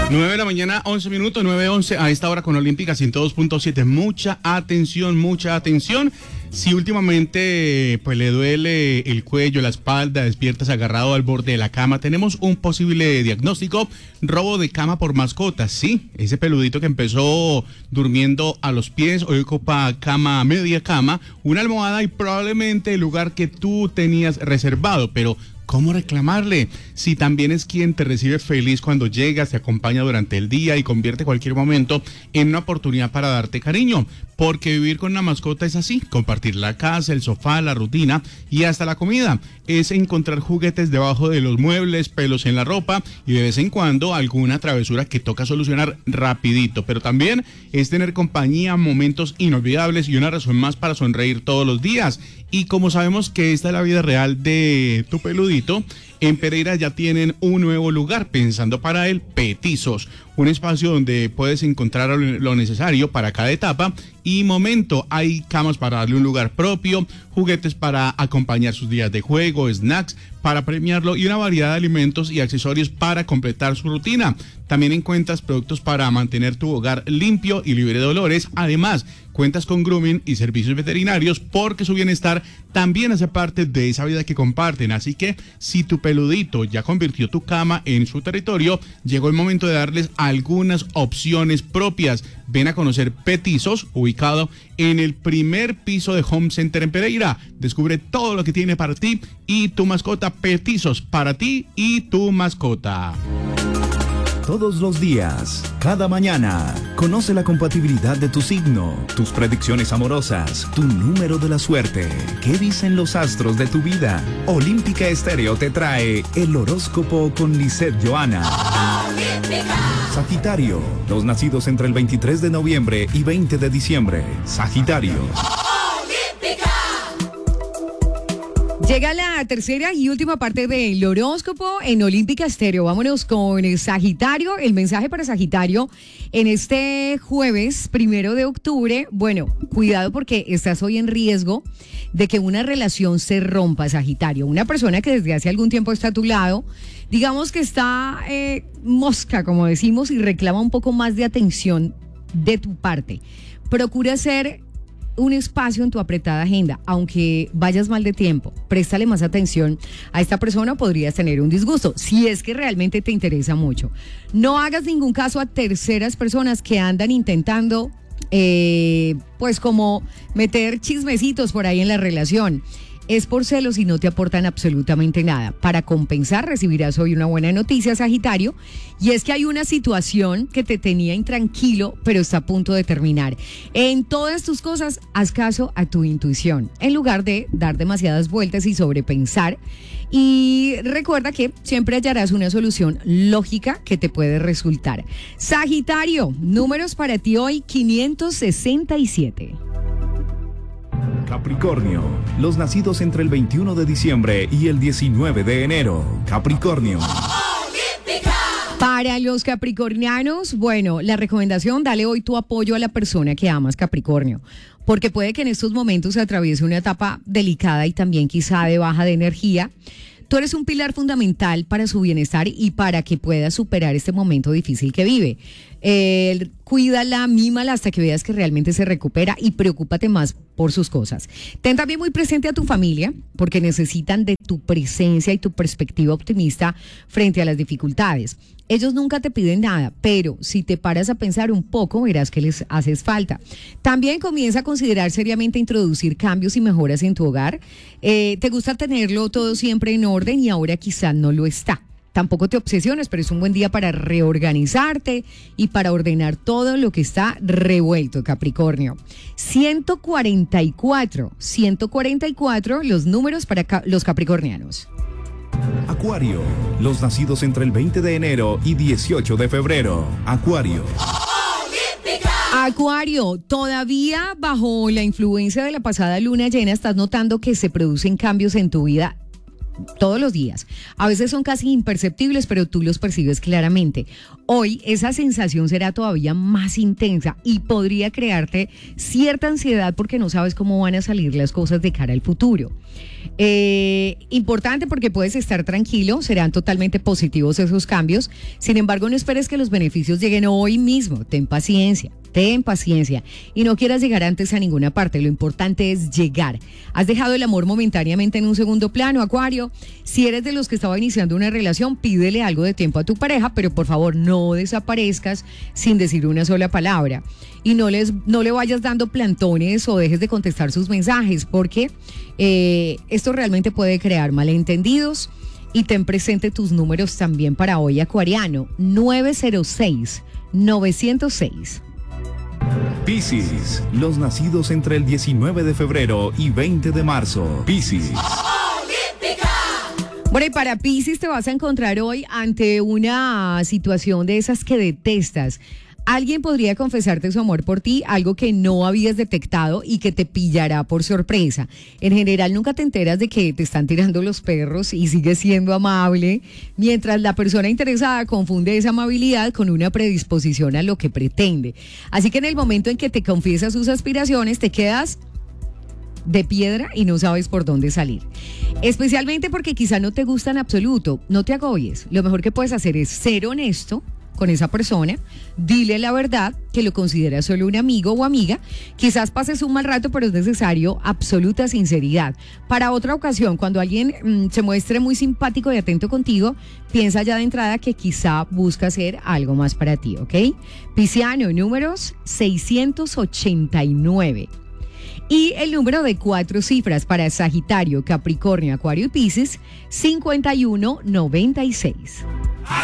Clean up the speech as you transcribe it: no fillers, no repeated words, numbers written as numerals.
9 de la mañana, 11 minutos, 9:11 a esta hora con Olímpica 102.7. Mucha atención, mucha atención. Si últimamente pues le duele el cuello, la espalda, despiertas agarrado al borde de la cama, tenemos un posible diagnóstico: robo de cama por mascotas. Sí, ese peludito que empezó durmiendo a los pies, hoy ocupa cama, media cama, una almohada y probablemente el lugar que tú tenías reservado, pero ¿cómo reclamarle? Si también es quien te recibe feliz cuando llegas, te acompaña durante el día y convierte cualquier momento en una oportunidad para darte cariño. Porque vivir con una mascota es así: compartir la casa, el sofá, la rutina y hasta la comida. Es encontrar juguetes debajo de los muebles, pelos en la ropa y de vez en cuando alguna travesura que toca solucionar rapidito. Pero también es tener compañía, momentos inolvidables y una razón más para sonreír todos los días. Y como sabemos que esta es la vida real de tu peludito, en Pereira ya tienen un nuevo lugar pensando para él: Petizos, un espacio donde puedes encontrar lo necesario para cada etapa y momento. Hay camas para darle un lugar propio, juguetes para acompañar sus días de juego, snacks para premiarlo y una variedad de alimentos y accesorios para completar su rutina. También encuentras productos para mantener tu hogar limpio y libre de dolores. Además, cuentas con grooming y servicios veterinarios porque su bienestar también hace parte de esa vida que comparten. Así que si tu peludito ya convirtió tu cama en su territorio, llegó el momento de darles algunas opciones propias. Ven a conocer Petizos, ubicado en el primer piso de Home Center en Pereira. Descubre todo lo que tiene para ti y tu mascota. Petizos, para ti y tu mascota. Todos los días, cada mañana, conoce la compatibilidad de tu signo, tus predicciones amorosas, tu número de la suerte. ¿Qué dicen los astros de tu vida? Olímpica Estéreo te trae el horóscopo con Lisette Johanna. Sagitario, los nacidos entre el 23 de noviembre y 20 de diciembre. Sagitario. Llega la tercera y última parte del horóscopo en Olímpica Estéreo. Vámonos con Sagitario. El mensaje para Sagitario en este jueves 1 de octubre. Bueno, cuidado porque estás hoy en riesgo de que una relación se rompa, Sagitario. Una persona que desde hace algún tiempo está a tu lado, digamos que está mosca, como decimos, y reclama un poco más de atención de tu parte. Procura hacer un espacio en tu apretada agenda, aunque vayas mal de tiempo. Préstale más atención a esta persona, podrías tener un disgusto, si es que realmente te interesa mucho. No hagas ningún caso a terceras personas que andan intentando, pues como meter chismecitos por ahí en la relación. Es por celos y no te aportan absolutamente nada. Para compensar, recibirás hoy una buena noticia, Sagitario, y es que hay una situación que te tenía intranquilo, pero está a punto de terminar. En todas tus cosas, haz caso a tu intuición, en lugar de dar demasiadas vueltas y sobrepensar. Y recuerda que siempre hallarás una solución lógica que te puede resultar. Sagitario, números para ti hoy: 567. Capricornio, los nacidos entre el 21 de diciembre y el 19 de enero. Capricornio. Para los capricornianos, bueno, la recomendación: dale hoy tu apoyo a la persona que amas, Capricornio, porque puede que en estos momentos se atraviese una etapa delicada y también quizá de baja de energía. Tú eres un pilar fundamental para su bienestar y para que pueda superar este momento difícil que vive. Cuídala, mímala hasta que veas que realmente se recupera y preocúpate más por sus cosas. Ten también muy presente a tu familia, porque necesitan de tu presencia y tu perspectiva optimista frente a las dificultades. Ellos nunca te piden nada, pero si te paras a pensar un poco, verás que les haces falta. También comienza a considerar seriamente introducir cambios y mejoras en tu hogar. Te gusta tenerlo todo siempre en orden y ahora quizá no lo está. Tampoco te obsesiones, pero es un buen día para reorganizarte y para ordenar todo lo que está revuelto, Capricornio. 144, los números para los capricornianos. Acuario, los nacidos entre el 20 de enero y 18 de febrero. Acuario. Acuario, todavía bajo la influencia de la pasada luna llena, estás notando que se producen cambios en tu vida todos los días. A veces son casi imperceptibles, pero tú los percibes claramente. Hoy esa sensación será todavía más intensa y podría crearte cierta ansiedad porque no sabes cómo van a salir las cosas de cara al futuro. Importante porque puedes estar tranquilo, serán totalmente positivos esos cambios. Sin embargo, no esperes que los beneficios lleguen hoy mismo. Ten paciencia y no quieras llegar antes a ninguna parte. Lo importante es llegar. Has dejado el amor momentáneamente en un segundo plano, Acuario. Si eres de los que estaba iniciando una relación, pídele algo de tiempo a tu pareja, pero por favor no desaparezcas sin decir una sola palabra. Y no le vayas dando plantones o dejes de contestar sus mensajes, porque esto realmente puede crear malentendidos. Y ten presente tus números también para hoy, acuariano. 906-906. Piscis, los nacidos entre el 19 de febrero y 20 de marzo. Piscis. Bueno, y para Piscis te vas a encontrar hoy ante una situación de esas que detestas. Alguien podría confesarte su amor por ti, algo que no habías detectado y que te pillará por sorpresa. En general nunca te enteras de que te están tirando los perros y sigues siendo amable, mientras la persona interesada confunde esa amabilidad con una predisposición a lo que pretende. Así que en el momento en que te confiesa sus aspiraciones, te quedas de piedra y no sabes por dónde salir. Especialmente porque quizá no te gusta en absoluto. No te agobies. Lo mejor que puedes hacer es ser honesto con esa persona, dile la verdad, que lo consideras solo un amigo o amiga. Quizás pases un mal rato, pero es necesario absoluta sinceridad. Para otra ocasión, cuando alguien se muestre muy simpático y atento contigo, piensa ya de entrada que quizá busca hacer algo más para ti, ¿ok? Pisciano, números 689. Y el número de 4 cifras para Sagitario, Capricornio, Acuario y Piscis, 5196.